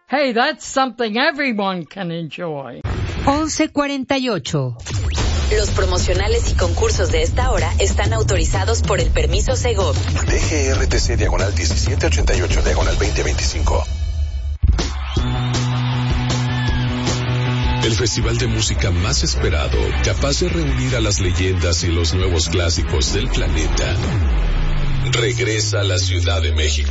Hey, that's something everyone can enjoy. 11:48. Los promocionales y concursos de esta hora están autorizados por el permiso Segov. DGRTC/1788/2025. El festival de música más esperado, capaz de reunir a las leyendas y los nuevos clásicos del planeta, regresa a la Ciudad de México.